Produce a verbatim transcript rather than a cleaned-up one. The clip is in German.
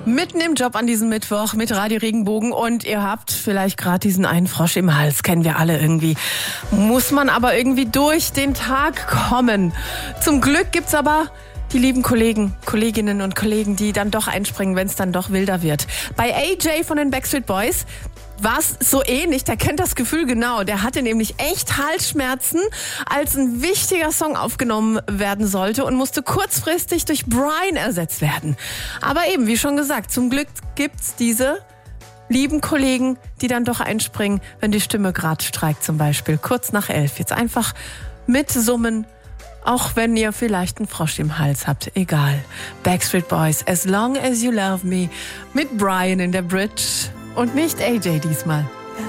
Mitten im Job an diesem Mittwoch mit Radio Regenbogen und ihr habt vielleicht gerade diesen einen Frosch im Hals, kennen wir alle irgendwie. Muss man aber irgendwie durch den Tag kommen. Zum Glück gibt's aber die lieben Kollegen, Kolleginnen und Kollegen, die dann doch einspringen, wenn es dann doch wilder wird. Bei A J von den Backstreet Boys war es so ähnlich, der kennt das Gefühl genau. Der hatte nämlich echt Halsschmerzen, als ein wichtiger Song aufgenommen werden sollte und musste kurzfristig durch Brian ersetzt werden. Aber eben, wie schon gesagt, zum Glück gibt's diese lieben Kollegen, die dann doch einspringen, wenn die Stimme gerade streikt zum Beispiel. Kurz nach elf, jetzt einfach mitsummen, auch wenn ihr vielleicht einen Frosch im Hals habt. Egal. Backstreet Boys, As Long As You Love Me mit Brian in der Bridge. Und nicht A J diesmal.